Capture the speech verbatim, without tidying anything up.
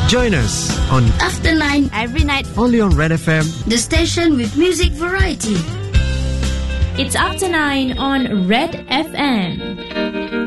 Join us on After nine every night, only on Red F M, the station with music variety. It's After nine on Red F M.